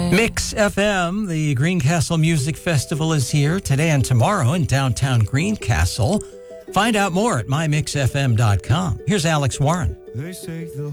Mix FM, the Greencastle Music Festival, is here today and tomorrow in downtown Greencastle. Find out more at mymixfm.com. Here's Alex Warren.